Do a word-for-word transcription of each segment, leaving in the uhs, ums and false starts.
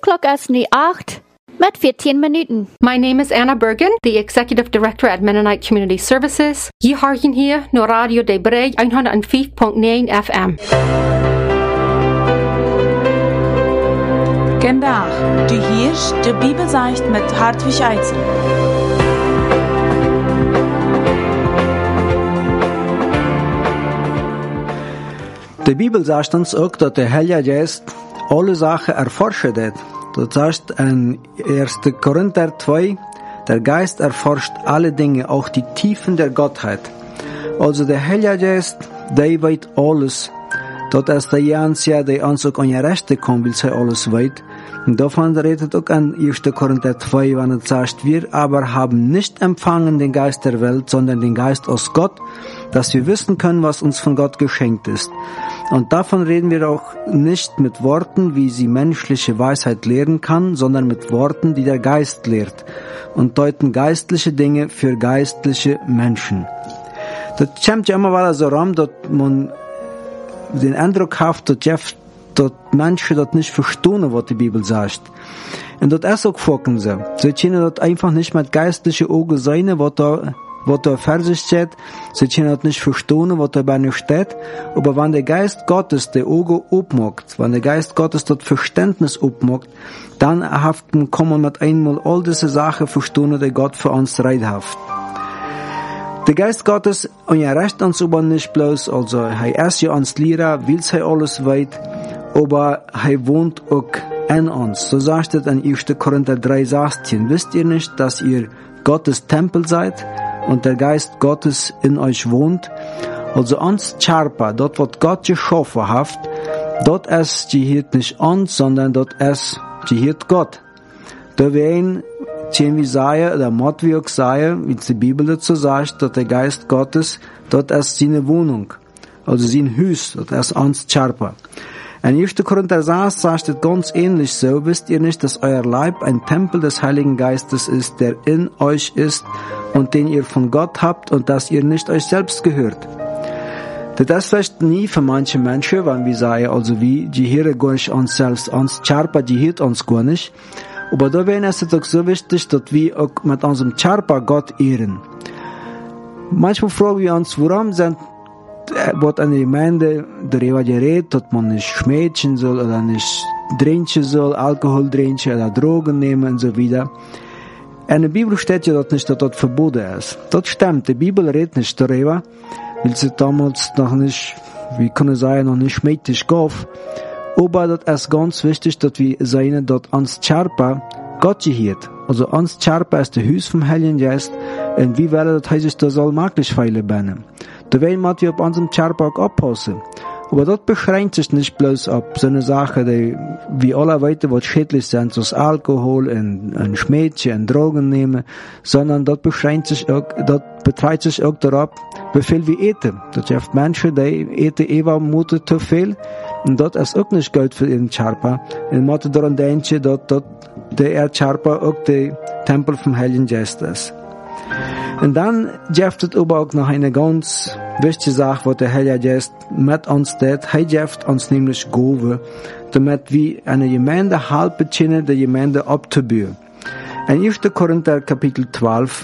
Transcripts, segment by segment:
klok is nu acht met veertien minuten. My name is Anna Bergen, the Executive Director at Mennonite Community Services. Je harken hier naar Radio De Breg honderdvijf komma negen F M. Vandaag, du hörst de Bibelzeicht mit Hartwig Eitzel. De Bibel zegt ons ook dat de Heilige Geest alle zaken erforschen deed. Dat zegt in eerste Korinther twee, der Geist erforscht alle Dinge, auch die Tiefen der Gottheit. Also der Heilige Geist, der weet alles. Dat is de Jansia, die ons ook aan je rechte komt, wil zij alles weet. Und davon redet es auch an erste Korinther zwei, wenn es sagt, wir aber haben nicht empfangen den Geist der Welt, sondern den Geist aus Gott, dass wir wissen können, was uns von Gott geschenkt ist. Und davon reden wir auch nicht mit Worten, wie sie menschliche Weisheit lehren kann, sondern mit Worten, die der Geist lehrt und deuten geistliche Dinge für geistliche Menschen. Das kommt ja immer wieder so rum, dass man den Eindruck hat, dass Jeff dat Menschen dat nicht verstehen, was die Bibel sagt. Und dat ist auch vorkommen sie. Sie können dat einfach nicht mit geistlichen Augen sehen, was da, was da fertig steht. Sie können dat nicht verstehen, was dabei nicht steht. Aber wenn der Geist Gottes die Augen aufmacht, wenn der Geist Gottes das Verständnis aufmacht, dann haften, kann man mit einmal all diese Sachen verstehen, die Gott für uns reidhaft. Der Geist Gottes, und er recht uns aber nicht bloß, also, er ist ja uns Lehrer, will er alles weit, aber er wohnt auch in uns. So sagt es in erste Korinther drei sechzehn. Wisst ihr nicht, dass ihr Gottes Tempel seid und der Geist Gottes in euch wohnt? Also uns Charpa, dort was Gott geschaffen hat, dort ist gehört nicht uns, sondern dort ist gehört Gott. Da werden Tien wie sagen, oder Mott wie auch sagen, wie die Bibel dazu sagt, dass der Geist Gottes, dort ist seine Wohnung. Also sein Haus, dort ist uns Charpa. In erste Korinther sechs sagt es ganz ähnlich so, wisst ihr nicht, dass euer Leib ein Tempel des Heiligen Geistes ist, der in euch ist und den ihr von Gott habt und dass ihr nicht euch selbst gehört. Das ist vielleicht nie für manche Menschen, wenn wir sagen, also wie, die hören gar nicht uns selbst, uns Charpa, die hört uns gar nicht. Aber da wäre es auch so wichtig, dass wir auch mit unserem Charpa Gott ehren. Manchmal fragen wir uns, warum sind wird eine Gemeinde darüber geredet, dass man nicht schmädchen soll oder nicht trinken soll, Alkohol trinken oder Drogen nehmen und so weiter. In der Bibel steht ja dort nicht, dass das verboten ist. Das stimmt, die Bibel redet nicht darüber, weil sie damals noch nicht, wie kann ich sagen, noch nicht schmädlich gab. Aber das ist ganz wichtig, dass wir sehen, dass uns Charpa Gott gehört. Also uns Charpa ist das Haus vom Heiligen Geist und wie werden das heißt, das soll möglich feilen werden. Da wollen wir auf unserem Charpa auch aufpassen. Aber das beschränkt sich nicht bloß auf so eine Sache, die wie alle weiter was schädlich sind, so Alkohol und, und Schmädchen und Drogen nehmen, sondern das beschränkt sich auch, das betreibt sich auch darauf, wie viel wir eten. Das gibt Menschen, die eten immer Mutter zu viel, und das ist auch nicht gut für ihren Charpa. Und man muss daran denken, dass, dass der Charpa auch der Tempel vom Heiligen Geist ist. Und dann gibt es aber auch noch eine ganz wichtige Sache, was der Heilige Geist mit uns tut. Er gibt uns nämlich Gaben, damit wir eine Gemeinde helfen können, die Gemeinde abzubauen. In erste Korinther Kapitel zwölf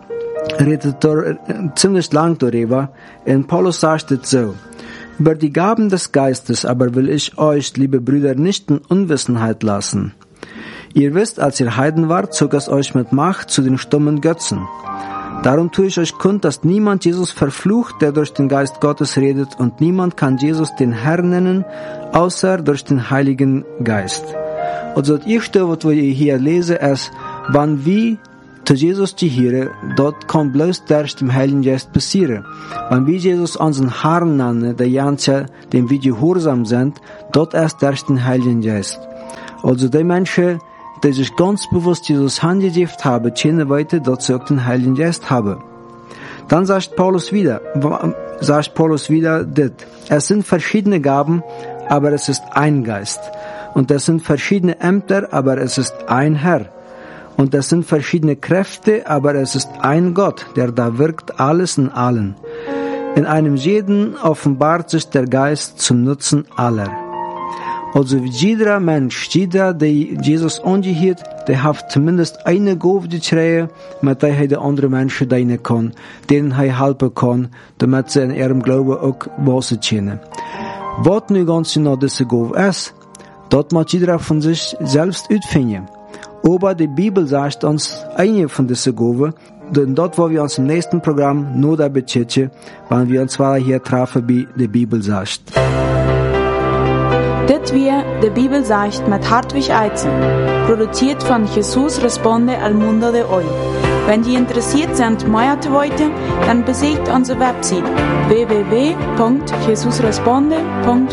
redet er ziemlich lang darüber. Und Paulus sagt es so: Über die Gaben des Geistes aber will ich euch, liebe Brüder, nicht in Unwissenheit lassen. Ihr wisst, als ihr Heiden wart, zog es euch mit Macht zu den stummen Götzen. Darum tue ich euch kund, dass niemand Jesus verflucht, der durch den Geist Gottes redet, und niemand kann Jesus den Herrn nennen, außer durch den Heiligen Geist. Also das erste, was wir hier lesen, ist, wenn wir zu Jesus gehören, dort kann bloß durch den Heiligen Geist passieren. Wenn wir Jesus unseren Herrn nennen, der Janze, dem wir gehorsam sind, dort ist durch den Heiligen Geist. Also die Menschen, die sich ganz bewusst Jesus angegeben haben, können weiter, dass sie auch den Heiligen Geist haben. Dann sagt Paulus wieder, sagt Paulus wieder, das: Es sind verschiedene Gaben, aber es ist ein Geist. Und es sind verschiedene Ämter, aber es ist ein Herr. Und es sind verschiedene Kräfte, aber es ist ein Gott, der da wirkt alles in allen. In einem jeden offenbart sich der Geist zum Nutzen aller. Also jeder Mensch, jeder, der Jesus angehört, der hat zumindest eine Gabe gekriegt, mit der er die anderen Menschen dienen kann, denen er helfen kann, damit sie in ihrem Glauben auch wachsen können. Was nu ganz genau diese Gabe ist, das muss jeder von sich selbst ausfinden. Aber die Bibel sagt uns eine von diesen Gaben, denn dort, wo wir uns im nächsten Programm nur dabei beschäftigen, wenn wir uns zwar hier treffen, wie die Bibel sagt. Dit wir de Bibel sagt mit Hartwig Eizen, produziert von Jesus Responde al Mundo de Hoy. Wenn Sie interessiert sind, mehr zu wissen, dann besucht unsere Website w w w punkt jesus responde punkt